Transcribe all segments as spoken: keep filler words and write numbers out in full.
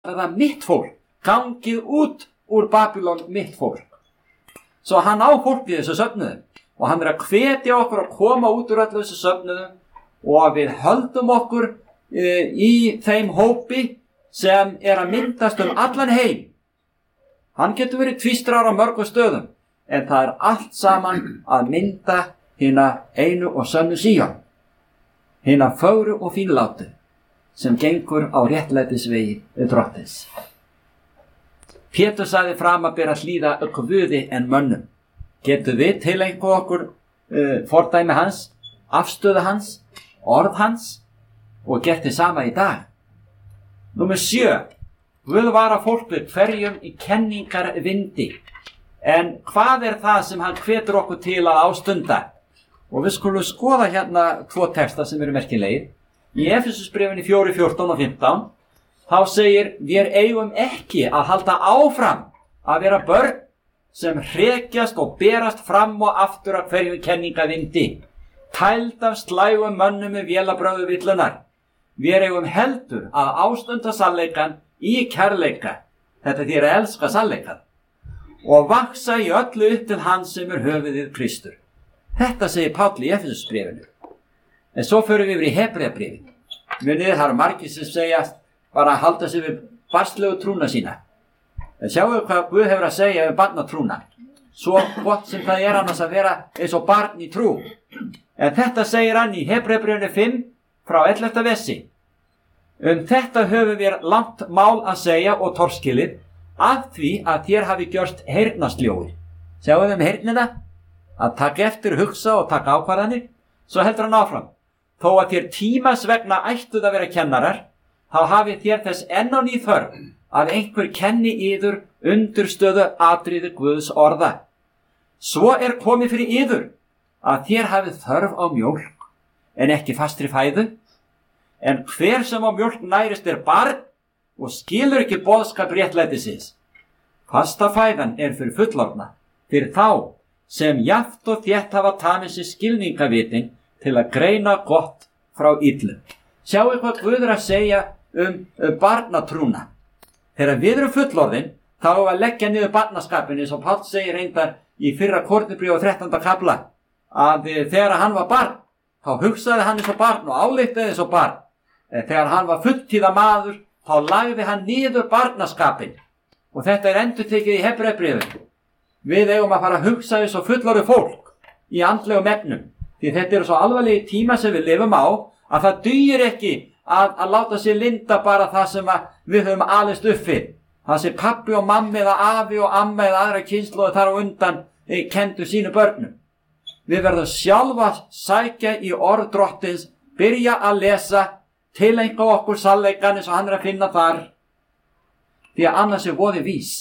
það mitt fólk, gangið út úr Babylon mitt fólk. Svo hann á fólk í þessu söfnuðum og hann er að hvetja okkur að koma út úr öllu þessu söfnuðum og að við höldum okkur e, í þeim hópi sem er að myndast um allan heim. Hann getur verið tvístrar á mörgum stöðum, en það er allt saman að mynda hina einu og sönnu Síon, hina fögru og fínlátu, sem gengur á réttlætisvegi Drottins. Pétur sagði fram að bera hlýða Guði en mönnum. Getum við tileinka okkur uh, fordæmi hans, afstöðu hans, orð hans og gert þið sama í dag. Númer sjö. Guð vara fólk við hverjum í kenningar vindi. En hvað er það sem hann hvetur okkur til að ástunda? Og við skulum skoða hérna tvo texta sem eru merkilegir. Í Efesusbréfinu fjórir, fjórtán og fimmtán þá segir: við eigum ekki að halda áfram að vera börn sem hrekjast og berast fram og aftur af hverjum kenningavindi, tæld af slægum mönnum með vélabrögðu villunar. Við eigum heldur að ástunda sannleikann í kærleika, þetta þýðir að elska sannleikann, og vaksa í öllu upp til hans sem er höfuðið Kristur. Þetta segir Páll í Efesusbréfinu. En svo förum við yfir í Hebreabréfið. Munið, það eru margir sem segja bara að halda sig við barnslegu trúna sína. En sjáum við hvað Guð hefur að segja við barnatrúna. Svo gott sem það er annars að vera eins og barn í trú. En þetta segir hann í Hebreabréfinu fimm frá ellefta versi. Um þetta höfum við langt mál að segja og torskilið, af því að þér hafi gjörst heyrnarsljóir. Sjáum við um heyrnina? Að taka eftir, hugsa og taka ákvarðanir. Svo heldur hann áfram. Þó að þér tímas vegna ættuð að vera kennarar, þá hafi þér þess enn á ný þörf að einhver kenni yður undirstöðu atriði Guðs orða. Svo er komið fyrir yður að þér hafið þörf á mjólk en ekki fastri fæðu. En hver sem á mjólk nærist er barn og skilur ekki boðskap réttlætisins. Fasta fæðan er fyrir fullorðna, fyrir þá sem jafnt og þétt hafa tamið sér skilningavitin til að greina gott frá illu. Sjáu hvað Guð er að segja um, um barnatrúna. Þegar við erum fullorðin, þá erum við að leggja niður barnaskapin, eins og Páll segir reyndar í fyrra Korinthubréfi og þrettánda kafla, að þegar hann var barn, þá hugsaði hann eins og barn og ályktaði eins og barn. Þegar hann var fulltíða maður, þá lagði hann niður barnaskapin. Og þetta er endurtekið í Hebreabréfinu. Við eigum að fara að hugsa eins og fullorðið fólk í andlegum efnum. Því þetta eru svo alvarlegi tíma sem við lifum á, að það dugir ekki að, að láta sér linda bara það sem við höfum alist uppi. Það sem pappi og mammi eða afi og amma eða aðra kynslóð þar á undan e, kendu sínu börnum. Við verðum sjálfa sækja í orð Drottins, byrja að lesa, tileinka okkur sannleikann eins og hann er að finna þar. Því að annars er voði vís.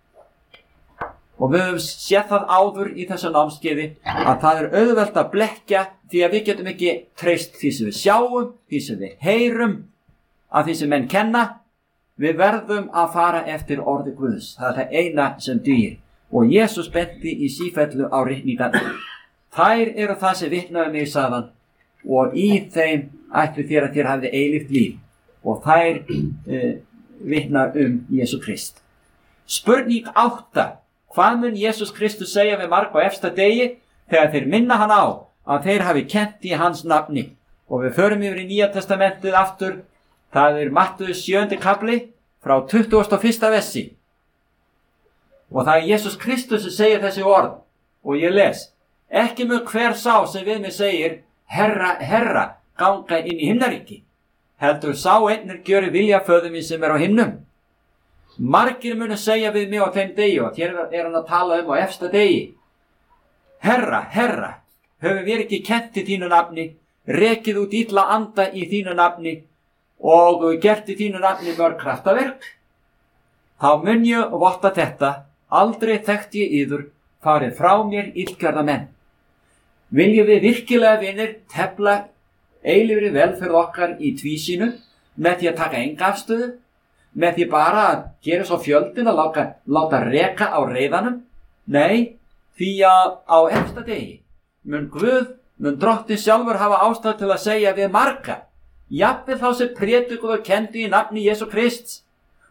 Og við höfum séð það áður í þessu námskeiði að það er auðvelt að blekkja því að við getum ekki treyst því sem við sjáum, því sem við heyrum, að því sem menn kenna. Við verðum að fara eftir orði Guðs. Það er það eina sem dugir. Og Jesús benti í sífellu á ritningarnar. Þær eru það sem vitnaði mig sagðan, og í þeim ættu þér að þér hafði eilíft líf. Og þær uh, vitna um Jesú Krist. Spurning átta. Hvað mun Jesús Kristus segja við marga á efsta degi þegar þeir minna hann á að þeir hafi kennt í hans nafni? Og við förum yfir í Nýja testamentið aftur. Það er Mattheus sjöundi kafli frá tuttugasta og fyrsta versi. Og það er Jesús Kristus sem segir þessi orð. Og ég les: ekki mun hver sá sem við mig segir, Herra, Herra, ganga inn í himnaríki. Heldur sá einnir gjöri vilja föður mín sem er á himnum. Margir munu segja við mig á þeim degi, og hér er hann að tala um á efsta degi: Herra, Herra, höfum við ekki kennt í þínu nafni, rekið út illa anda í þínu nafni og gert í þínu nafni mörg kraftaverk? Þá mun ég votta þetta: aldrei þekkt ég yður, farið frá mér illgerða menn. Viljum við virkilega, vinir, tefla eilífri velferð okkar í tvísýnu með því að taka enga afstöðu? Með því bara að gera svo fjöldin að láta, láta reka á reiðanum? Nei, því að á efsta degi mun Guð, mun Drottinn sjálfur hafa ástæðu til að segja við marga, jafnvel þá sem prédikuðu og kendu í nafni Jesú Krists,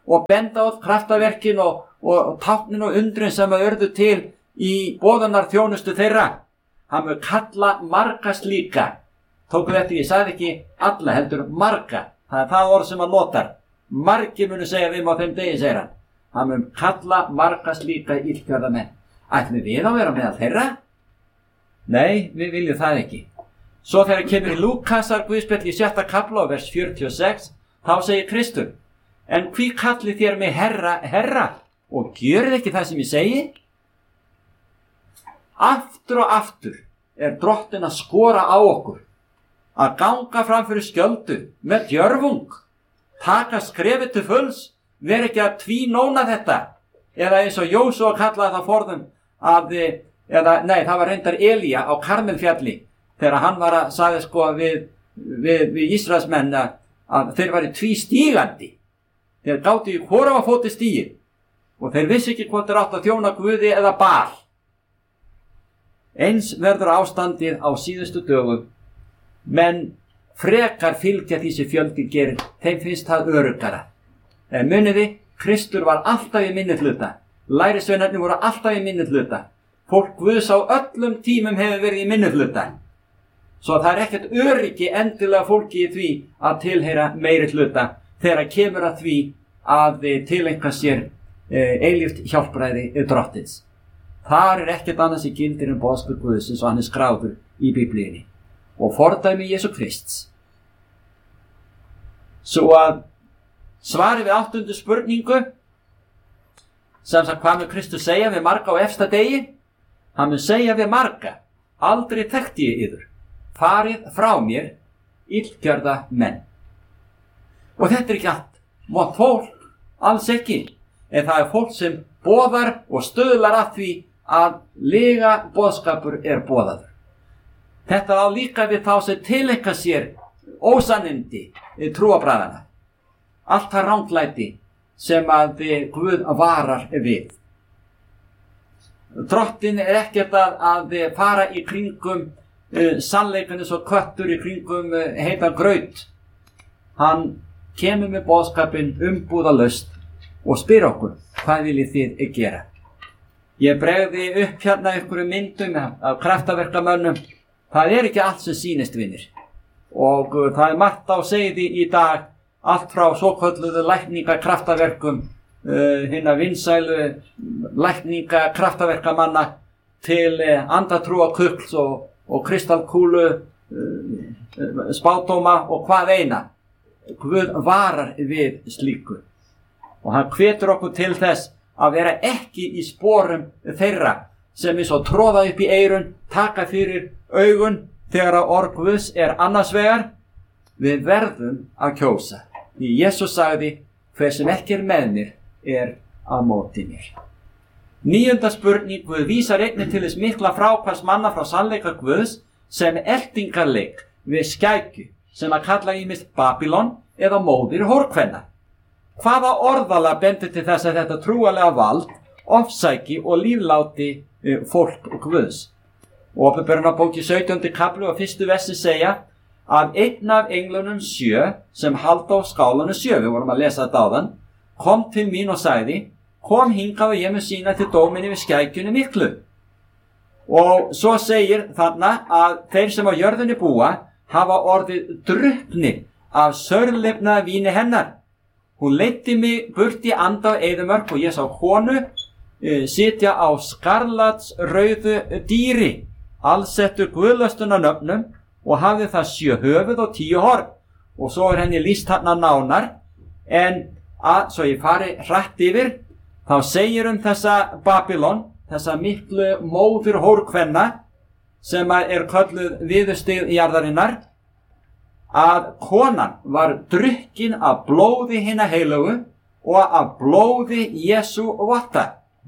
og benda á kraftaverkin og, og, og táknin og undrin sem að urðu til í boðunar þjónustu þeirra. Hann mun kalla marga slíka. Tóku þetta, ég sagði ekki alla, heldur marga. Það er það orð sem hann notar. Margir munu segja við mig á þeim degi, segir hann. Hann mun kalla marga slíka illgjörðamenn. Ætlum við að vera meðal þeirra? Nei, við viljum það ekki. Svo þegar kemur í Lúkasar guðspjall í sjötta kafla og vers fjörutíu og sex, þá segir Kristur: en hví kallið þér mig herra, herra, og gjörið ekki það sem ég segi? Aftur og aftur er Drottinn að skora á okkur að ganga fram fyrir skjöldu með djörfung, taka skrefið til fulls, vera ekki að tvínóna þetta, eða eins og Jósúa kallaði það forðum að, eða, nei, það var reyndar Elía á Karmelfjalli, þegar hann var að sagði sko við, við, við Ísraelsmenn að, að þeir væri tvístígandi. Þeir gátu í hvora á fóti stígir og þeir vissi ekki hvort þeir átt að þjóna Guði eða Baal. Eins verður ástandið á síðustu dögum, menn frekar fylgja því sem fjöldi gerir, þeim finnst það öruggara. En muniði, Kristur var alltaf í minnihluta, lærisveinarnir voru alltaf í minnihluta, fólk Guðs á öllum tímum hefur verið í minnihluta. Svo það er ekkert öryggi endilega fólki í því að tilheyra meiri hluta þegar kemur að því að tileinka sér eilíft hjálpræði Drottins. Þar er ekkert annars í gildir en boðskap Guðs eins og hann er skráður í Biblíunni og fordæmi Jesú Krists. Svo að svari við áttundu spurningu, sem sagt hvað mun Kristus segja við marga á efsta degi? Hann mun segja við marga: aldrei þekkti ég yður, farið frá mér, illgjörða menn. Og þetta er ekki allt vont fólk, alls ekki, en það er fólk sem boðar og stöðlar að því að lyga boðskapur er boðaður. Þetta á líka við þá sem tileinka sér ósannindi trúarbragðanna. Allt það ranglæti sem að Guð varar við. Drottinn er ekkert að, að fara í kringum uh, sannleikann eins og köttur í kringum uh, heitan graut. Hann kemur með boðskapinn umbúðalaust og spyr okkur: hvað viljið þið gera? Ég bregði upp hérna einhverjum myndum af kraftaverkamönnum. Það er ekki allt sem sýnist, vinir. Og uh, það er margt á seiði í dag, allt frá svokölluðu lækningakraftaverkum, uh, hinna vinsælu lækningakraftaverkamanna til uh, andatrúa kukls og, og kristalkúlu uh, spádóma og hvað eina. Guð varar við slíku. Og hann hvetur okkur til þess að vera ekki í sporum þeirra sem er svo tróða upp í eyrun, taka fyrir augun þegar að orð Guðs er annars vegar. Við verðum að kjósa. Því Jesús sagði: hver sem ekki er með mér er á móti mér. Níunda spurning, Guð vísar einnig til þess mikla frákvæðs manna frá sannleika Guðs sem eltingarleik við skækju sem að kalla ýmist Babylon eða móðir hórkvenna. Hvaða orðalag bendir til þess að þetta trúarlega vald ofsæki og lífláti fólk Guðs? Åpenbarunarbók í sautjánda kafli og fyrstu versi segja að einn af englunum sjö sem halda á skálanu sjö, við vorum að lesa þetta áðan, kom til mín og sagði: kom hingað og ég mun sýna til dóminni við skækjunni miklu. Og svo segir þarna að þeir sem á jörðinni búa hafa orðið drukknir af saurlifnaða víni hennar. Hún leiddi mig burt í anda á eyðimörk og ég sá konu uh, sitja á skarlatsrauðu dýri, allsettur guðlöstunna nöfnum og hafði það sjö höfuð og tíu horn. Og svo er henni lýst þarna nánar, en að, svo ég fari hratt yfir, þá segir um þessa Babylon, þessa miklu móður hórkvenna sem er kölluð viðurstig jarðarinnar, að konan var drukkin af blóði hinna heilögu og af blóði Jesú votta.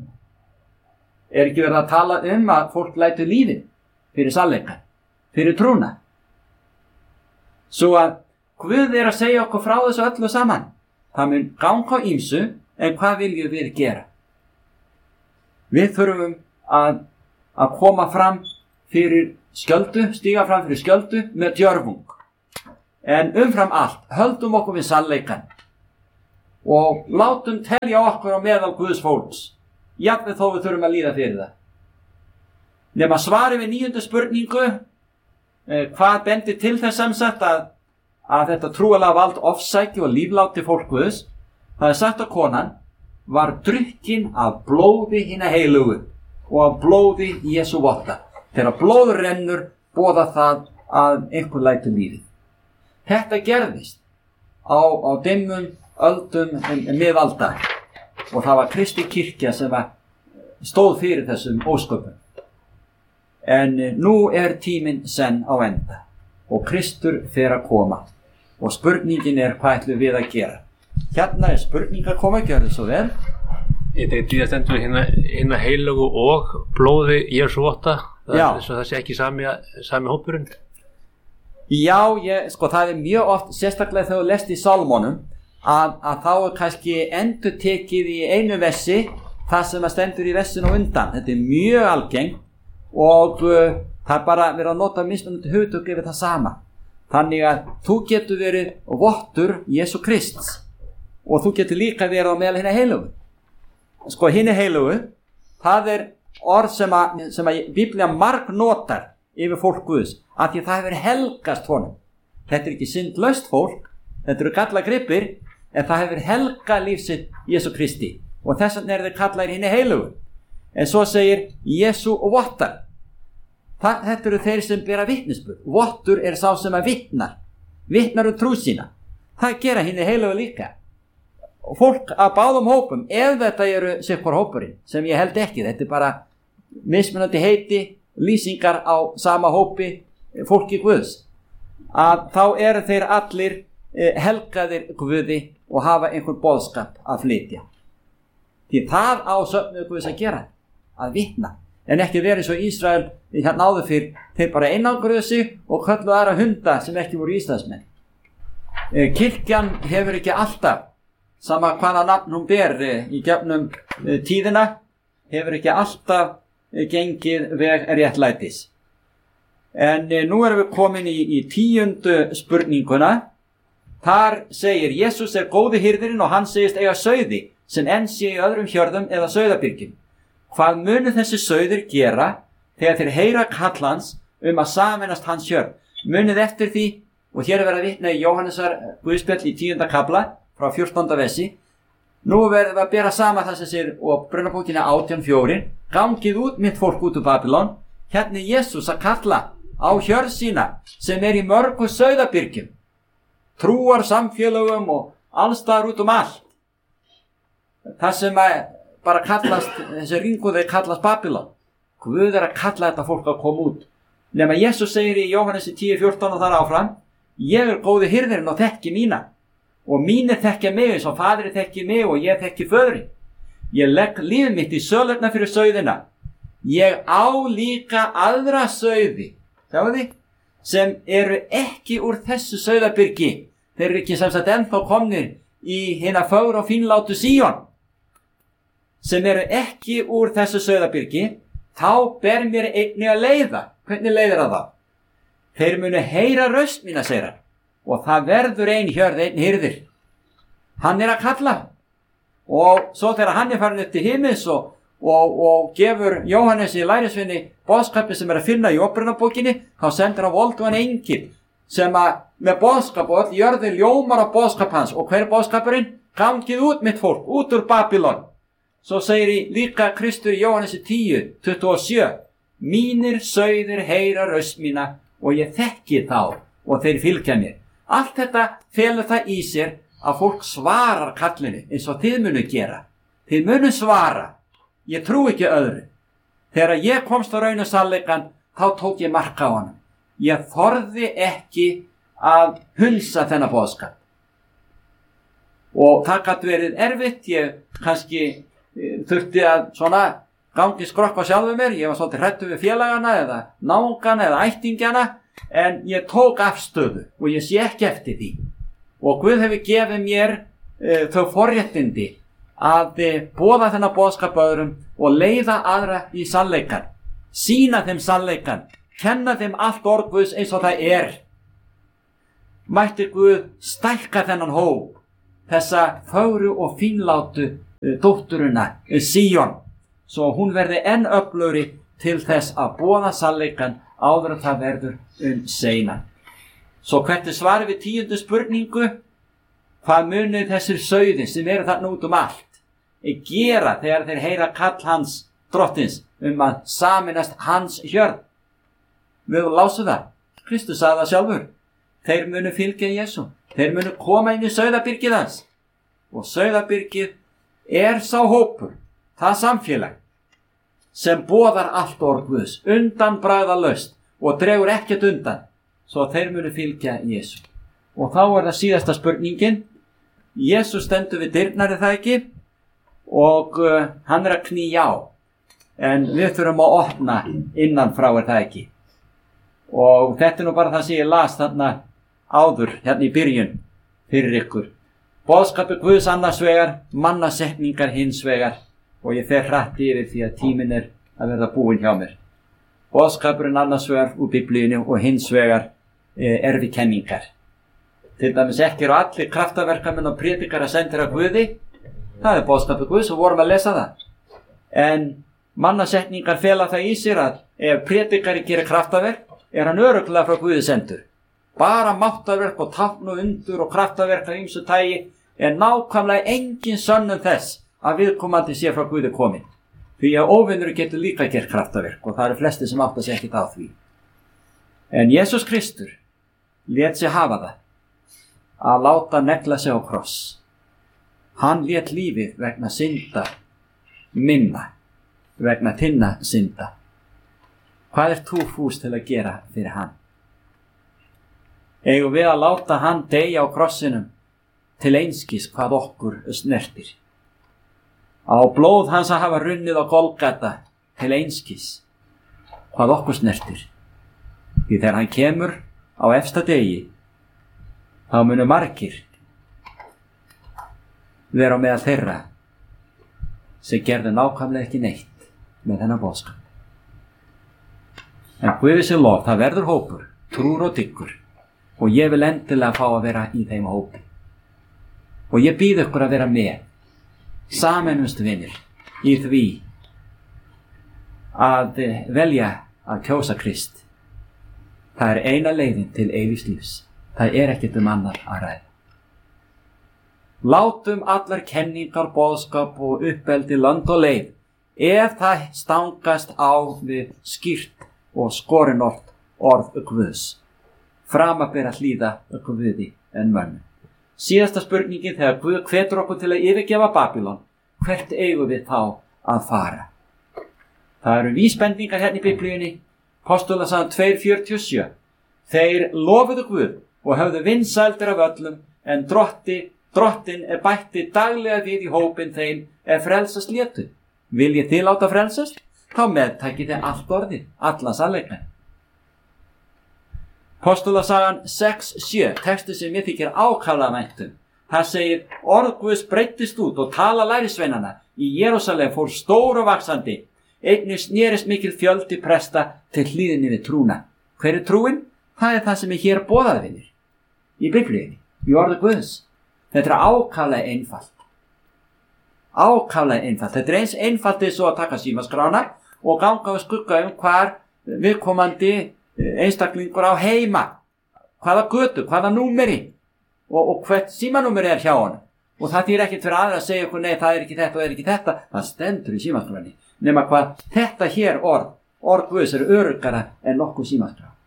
Er ekki verið að tala um að fólk lætur lífið fyrir sannleikann, fyrir trúna? Svo að Guð er að segja okkur frá þessu öllu saman. Það mun ganga á ýmsu, en hvað viljum við gera? Við þurfum að, að koma fram fyrir skjöldu, stíga fram fyrir skjöldu með djörfung. En umfram allt, höldum okkur við sannleikann og látum telja okkur á meðal Guðs fólks, jafnvel þó við þurfum að líða fyrir það. Nema svari við níundu spurningu, eh, hvað bendir til þess sem sagt að, að þetta trúarlega vald ofsæki og lífláti fólk Guðs? Það er sagt að konan var drukkin af blóði hinna heilugu og af blóði Jesú votta. Þegar blóð rennur boðar það að einhver lætur lífið. Þetta gerðist á, á dimmum öldum miðalda og það var Kristi kirkja sem stóð fyrir þessum ósköpum. En nú er tíminn senn á enda og Kristur fer að koma og spurningin er hvað ætlum við að gera. Hérna er spurning að koma, gjörðu svo vel. Ég tenkti að stendur hérna, hérna heilugu og blóði Jesú votta. Það er þess að það sé ekki sami, sami hópurinn. Já, ég, sko það er mjög oft, sérstaklega þegar þú lest í Salmonum, að, að þá er kannski endur tekið í einu vessi það sem að stendur í vessinu undan. Þetta er mjög algengt og uh, það er bara verið að nota mismunandi hugtök yfir það sama. Þannig að þú getur verið vottur Jesú Krists og þú getur líka verið á meðal hinna heilugu. Sko hinna heilugu, það er orð sem að, sem að Biblía marg notar yfir fólk Guðs, af því það hefur helgast honum. Þetta er ekki syndlaust fólk, þetta eru kalla gripir, en það hefur helga lífsitt Jesú Kristi og þess vegna er þeir kallaðir hinna heilugu. En svo segir Jesú og vottar. Það, þetta eru þeir sem bera vitnisburð. Vottur er sá sem að vitnar, vitnar um trú sína. Það gera hinna heilugu líka. Og fólk að báðum hópum, ef þetta eru sitthvor hópurinn, sem ég held ekki, þetta er bara mismunandi heiti, lýsingar á sama hópi fólki Guðs, að þá eru þeir allir helgaðir Guði og hafa einhvern boðskap að flytja. Því það á söfnuðu Guðs að gera, að vitna, en ekki verið svo Ísrael hérna áður fyrr, þeir bara einangruðu sig og kölluðu aðra hunda sem ekki voru Ísraelsmenn. Kirkjan hefur ekki alltaf, sama hvaða nafn hún ber í gegnum tíðina, hefur ekki alltaf gengið veg réttlætis. En nú erum við komin í, í tíundu spurninguna. Þar segir Jesús er góði hirðirinn og hann segist eiga sauði sem enn sé í öðrum hjörðum eða sauðabyrgjum. Hvað munu þessi sauðir gera þegar þeir heyra kall hans um að sameinast hans hjörð? Munið eftir því, og hér er verið að vitna í Jóhannesar Guðspjall í tíunda kafla frá fjórtánda vessi. Nú verðum við að bera sama það sem sér og Brunabókina átján fjórir. Gangið út mitt fólk út úr Babylon. Hérna er Jesús að kalla á hjörð sína sem er í mörgu sauðabyrgjum, trúar samfélögum og allstaðar út um allt. Það sem að bara kallast, þessi ringuði kallast Babylon. Guð er að kalla þetta fólk að koma út. Nema Jesús segir í Jóhannesi tíu fjórtán og þar áfram, ég er góði hirðirinn og þekki mína. Og mínir þekkja mig eins og fadri þekki mig og ég þekki föðurinn. Ég legg líf mitt í söluefna fyrir sauðina. Ég á líka aðra sauði, sjáu þið, sem eru ekki úr þessu sauðabyrgi. Þeir eru ekki sem sagt ennþá komnir í hina fögru og fínlátu Síón. Sem eru ekki úr þessu sauðabyrgi, þá ber mér einnig að leiða. Hvernig leiðir það þá? Þeir munu heyra röst mína, segir hann. Og það verður ein hjörð, ein hirðir. Hann er að kalla. Og svo þegar hann er farin upp til himins og, og, og gefur Jóhannesi lærisveini boðskapi sem er að finna í Brunabókinni, þá sendir hann voldugan engil sem að með boðskap og öll jörðin ljómar á boðskap hans. Og hver er boðskapurinn? Gangið út mitt fólk, út úr Babylon. Svo segir í líka Kristur í Jóhannesi tíu tuttugu og sjö, mínir sauðir heyra röst mína og ég þekki þá og þeir fylgja mér. Allt þetta felur það í sér að fólk svarar kallinu eins og þið munu gera. Þið munu svara. Ég trú ekki öðru. Þegar ég komst á raun og sannleikann, þá tók ég mark á honum. Ég þorði ekki að hunsa þennan boðskap. Og það gat verið erfitt. Ég kannski þurfti að svona gangi skrokka sjálfur mér. Ég var svolítið hræddur við félagana eða náungana eða ættingjana. En ég tók afstöðu og ég sé ekki eftir því. Og Guð hefur gefið mér e, þau forréttindi að e, boða þennan boðskap öðrum og leiða aðra í sannleikann. Sýna þeim sannleikann. Kenna þeim allt orð Guðs eins og það er. Mætti Guð stækka þennan hóp. þessa fögru og fínlátu dótturina Síon, svo hún verði enn öflugri til þess að boða sannleikann áður en það verður um seinan. Svo hvert er svarið við tíundu spurningu? Hvað munu þessir sauðir sem eru þarna út um allt gera þegar þeir heyra kall hans drottins um að sameinast hans hjörð? Við lásum það. Kristus sagði það sjálfur. Þeir munu fylgja Jesú. Þeir munu koma inn í sauðabyrgið hans. Og sauðabyrgið er sá hópur, það samfélag, sem boðar allt orð Guðs, undan bragðalaust og dregur ekkert undan, svo þeir munu fylgja Jesú. Og þá er það síðasta spurningin. Jesú stendur við dyrnar, er það ekki? Og uh, hann er að knýja á. En við þurfum að opna innanfrá, er það ekki? Og þetta er nú bara það sem ég las þarna áður, hérna í byrjun, fyrir ykkur. Boðskapur Guðs annars vegar, mannasetningar hins vegar, og ég fer hratt yfir því að tíminn er að verða búinn hjá mér. Boðskapurinn annars vegar úr Biblíunni og hins vegar e, erfikenningar. Til dæmis ekki eru allir kraftaverkamenn og prédikar að sendir að Guði. Það er boðskapur Guðs og vorum að lesa það. En mannasetningar fela það í sér að ef prédikari gerir kraftaverk, er hann örugglega frá Guði sendur. Bara máttaverk og tákn og undur og kraftaverk af ýmsu tagi er nákvæmlega engin sönnun þess að viðkomandi sé frá Guði komin. Því að óvinnur getur líka gert kraftaverk og það eru flesti sem átta sig ekkert á því. En Jesús Kristur lét sig hafa það að láta negla sig á kross. Hann lét lífið vegna synda minna, vegna þinna synda. Hvað er þú fús til að gera fyrir hann? Eigum við að láta hann deyja á krossinum til einskis hvað okkur snertir. Á blóð hans að hafa runnið á Golgata til einskis hvað okkur snertir. Því þegar hann kemur á efsta degi, þá munu margir vera á meðal þeirra sem gerðu nákvæmlega ekki neitt með þennan boðskap. En Guði sé lof, það verður hópur, trúr og dyggur, og ég vil endilega fá að vera í þeim hópi. Og ég býð ykkur að vera með, sameinumst vinir, í því að velja að kjósa Krist. Það er eina leiðin til eilífs lífs. Það er ekkert um annar að ræða. Látum allar kenningar, boðskap og uppeldi lönd og leið, ef það stangast á við skýrt og skorinort orð Guðs, fram að bera hlýða Guði en mönnum. Síðasta spurningin, þegar Guð hvetur okkur til að yfirgefa Babylon, hvert eigum við þá að fara? Það eru vísbendingar hérna í Biblíunni. Postulasagan tvö fjörutíu og sjö. Þeir lofuðu Guð og höfðu vinsældir af öllum, en drotti, drottin er bætti daglega við í hópin þeim er frelsast létu. Viljið þið láta frelsast? Þá meðtækið þið allt orðið, allan sannleikann. Postulasagan sex sjö, texti sem ég þykir ákaflega vænt um. Það segir, orð Guðs breiddist út og tala lærisveinana í Jerúsalem fór stór og vaxandi. Einnig snerist mikil fjöldi presta til hlýðinni við trúna. Hver er trúin? Það er það sem er hér boðað vinir. Í Biblíunni, í orði Guðs. Þetta er ákaflega einfalt. Ákaflega einfalt. Þetta er eins einfaldið svo að taka símaskrána og ganga og skugga um hvar viðkomandi einstaklingur á heima. Hvaða götu, hvaða númeri og, og hvert símanúmeri er hjá honum. Og það þýr ekkert fyrir aðra að segja okkur, nei, það er ekki þetta og er ekki þetta. Það stendur í símaskráni. Nema hvað þetta hér orð, orð Guðs er öruggara en nokkuð símaskrá.